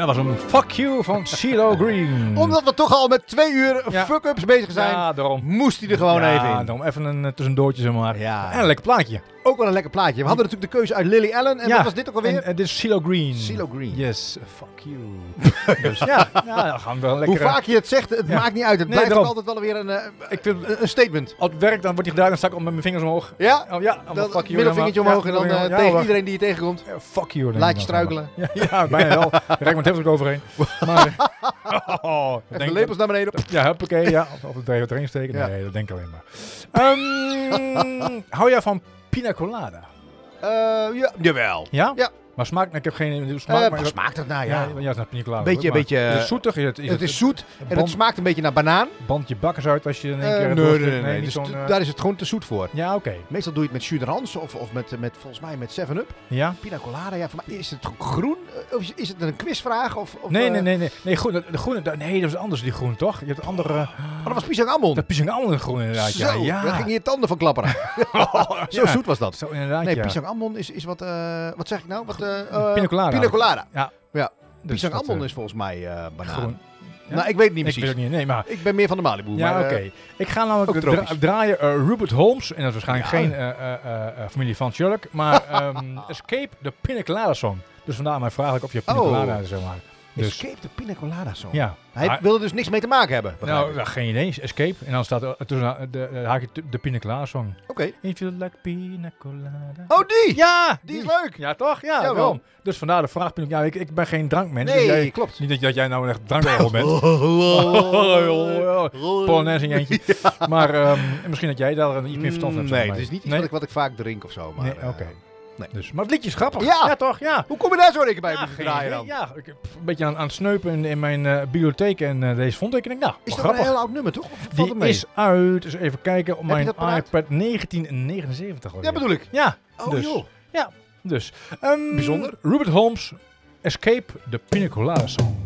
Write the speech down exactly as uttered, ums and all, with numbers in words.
dat was een fuck you van CeeLo Green. Omdat we toch al met twee uur Ja. fuck-ups bezig zijn, Ja, daarom. moest hij er gewoon ja, even in. daarom even een uh, tussendoortje, zeg maar. Ja. En een lekker plaatje. Ook wel een lekker plaatje. We hadden natuurlijk de keuze uit Lily Allen. En ja. wat was dit ook alweer? En, en dit is CeeLo Green. CeeLo Green. Yes, fuck you. Dus ja, ja, dan gaan we wel lekker... Hoe vaak je het zegt, het Ja. maakt niet uit. Het Nee, blijft ook daarom. altijd wel weer een, uh, Ik vind, een, een statement. als het werkt, dan wordt hij gedaan en sta ik met mijn vingers omhoog. Ja? Oh ja, dan Dan fuck you. middelvingertje dan maar. omhoog en dan Ja, uh, ja, tegen hoor. iedereen die je tegenkomt. Ja, fuck you. denk Laat ik je dan struikelen. maar. Ja, ja, bijna wel. Daar rijd ik met heel overheen. Maar, oh, dat Even denk de lepels naar beneden. Ja, huppakee, ja. Of, of het er erin steken. Ja. Nee, dat denk ik alleen maar. Um, hou jij van pina colada? Uh, ja, jawel. Ja? Ja. Maar smaak, ik heb geen smaak. Uh, maar wat smaakt het nou? ja, Ja. ja, ja, het is naar pina colada. Beetje- maar beetje, Is het zoetig? Is het, is Het is zoet en het band- smaakt een beetje naar banaan. Band je bakkers uit als je in één Uh, keer... nee, het nee, doorsteekt? nee. nee. niet Dus zo'n, t- uh, daar is het gewoon te zoet voor. Ja, oké. Meestal doe je het met jus d'orange of, of met, met, volgens mij met seven up. Ja? Pina colada, ja, voor mij is het groen? Of is- is het een quizvraag? Of, of, Nee, uh, nee, nee. Nee, nee groen, de groene, de- nee, dat is anders, die groen, toch? Je hebt een andere... Oh, dat was pisang ammon. Dat pisang ammon groen, inderdaad. Zo, ja, ja. daar ging je tanden van klapperen. Zo Ja. zoet was dat. Zo, inderdaad, Nee, ja. pisang ammon is, is wat, uh, wat zeg ik nou? Wat, uh, uh, Pina colada. Pina colada. Ja. Ja. Dus Pisang dat, ammon uh, is volgens mij uh, banaan. groen. Ja? Nou, ik weet het niet Ik precies. weet het niet, nee, maar... Ik ben meer van de Malibu. Ja, maar, oké. uh, Ik ga namelijk ook dra- tropisch. draaien uh, Rupert Holmes. En dat is waarschijnlijk Ja. geen uh, uh, uh, familie van Sherlock. Maar um, Escape the Pina Colada Song. Dus vandaar mijn vraag of je Pina Oh. Colada zeg maar. Dus, Escape de Pina Colada song. ja. Hij Maar- wil er dus niks mee te maken hebben. begrijp Nou, ik. ja, geen idee. Escape. En dan staat er tussen de, de, de haakje t- de Pina Colada Song. Oké. If you like Pina Colada. Oh, die! Ja! Die is leuk! Ja, toch? Ja, Jawel. wel. Dus vandaar de vraag. Ja, ik, ik ben geen drankmens. Nee, dus jij- klopt. Niet dat, dat jij nou echt drankregel bent. Polonaise in je eentje. Maar um, misschien dat jij daar iets meer verstand van hebt. Nee, dan het mij. is niet iets Nee? wat, ik, wat ik vaak drink of zo. Maar, Nee, uh, oké. nee. Dus, maar het liedje is grappig. Ja. toch? Ja. Hoe kom je daar zo lekker bij Ja, moeten geen draaien idee. dan? Ja, ik heb een beetje aan, aan het sneupen in, in mijn uh, bibliotheek en uh, deze vond ik. En ik nou, Is wel dat een grappig. heel oud nummer, toch? Of valt Die het mee? is uit, dus even kijken, op Heb je mijn dat paraat? iPad negentien negenenzeventig. Ja, bedoel ik. Ja, Oh, dus. joh. Ja, dus. Um, Bijzonder. Rupert Holmes, Escape the Pina Colada Song.